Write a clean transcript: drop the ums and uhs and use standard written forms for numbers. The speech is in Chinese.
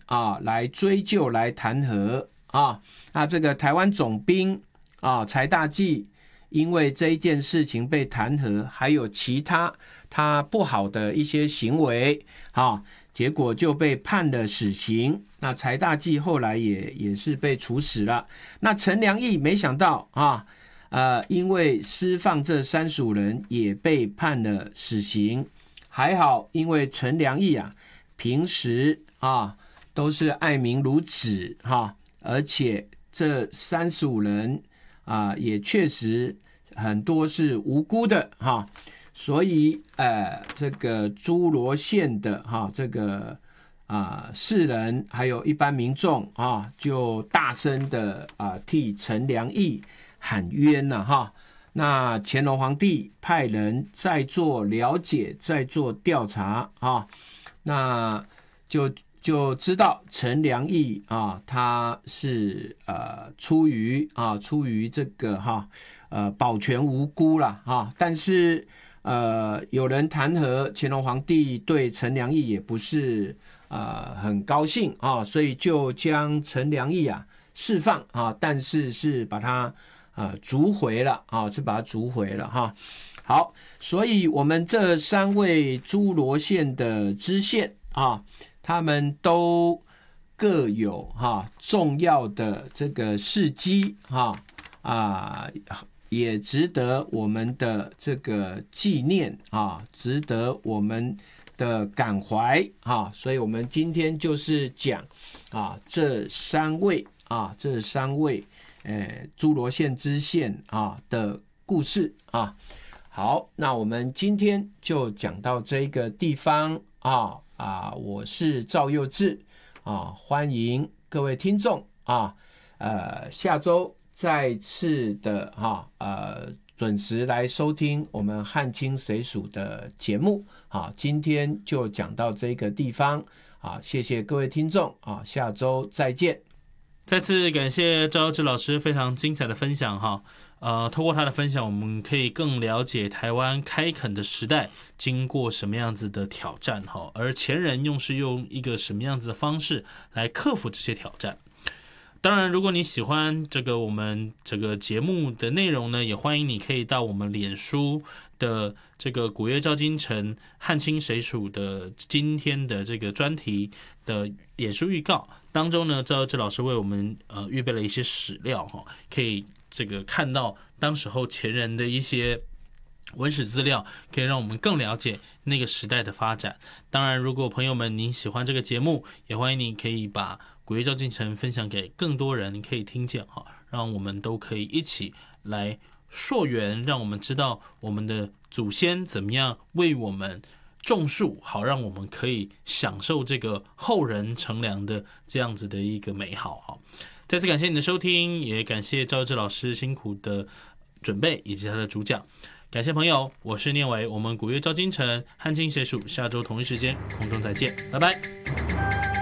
来追究来弹劾那这个台湾总兵柴大纪因为这一件事情被弹劾，还有其他他不好的一些行为结果就被判了死刑。那柴大纪后来也是被处死了。那陈良义没想到因为释放这35人也被判了死刑。还好，因为陈良义平时都是爱民如子而且这35人也确实很多是无辜的所以这个诸罗县的这个士人还有一般民众就大声的替陈良义喊冤那乾隆皇帝派人再做了解，再做调查那就知道陈良义他是出于这个保全无辜啦但是有人弹劾乾隆皇帝，对陈良义也不是很高兴所以就将陈良义释放但是是把他逐回了是把他逐回了好，所以我们这3位诸罗县的知县他们都各有重要的这个事迹也值得我们的这个纪念值得我们的感怀所以我们今天就是讲这3位诸罗县知县的故事好，那我们今天就讲到这个地方我是赵佑志欢迎各位听众下周再次的准时来收听我们汉清水属的节目今天就讲到这个地方谢谢各位听众下周再见。 再次感谢赵佑志老师非常精彩的分享透过他的分享，我们可以更了解台湾开垦的时代经过什么样子的挑战而前人是用一个什么样子的方式来克服这些挑战。当然，如果你喜欢我们这个节目的内容呢，也欢迎你可以到我们脸书的这个古月照今城汉清水属的今天的这个专题的脸书预告当中呢，赵佑志老师为我们预备了一些史料可以看到当时候前人的一些文史资料，可以让我们更了解那个时代的发展。当然，如果朋友们你喜欢这个节目，也欢迎你可以把古月照今城分享给更多人可以听见让我们都可以一起来溯源，让我们知道我们的祖先怎么样为我们种树，好让我们可以享受这个后人乘凉的这样子的一个美好再次感谢你的收听，也感谢赵佑志老师辛苦的准备以及他的主讲。感谢朋友，我是念伟，我们古月照今城汉清水属下周同一时间空中再见，拜拜。